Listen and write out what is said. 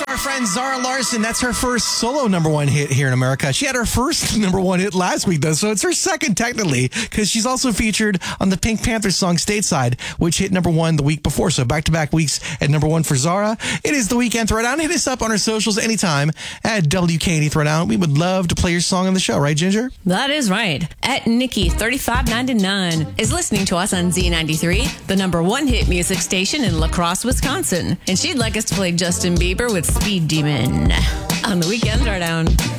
Our friend Zara Larsson, that's her first solo number one hit here in America. She had her first number one hit last week, though, so it's her second technically, because she's also featured on the Pink Panther song Stateside, which hit number one the week before. So back-to-back weeks at number one for Zara. It is the Weekend Throwdown. Hit us up on our socials anytime at WKND Throwdown. We would love to play your song on the show, right, Ginger? That is right. At Nikki3599 is listening to us on Z93, the number one hit music station in La Crosse, Wisconsin. And she'd like us to play Justin Bieber with Speed Demon on the Weekend Throwdown.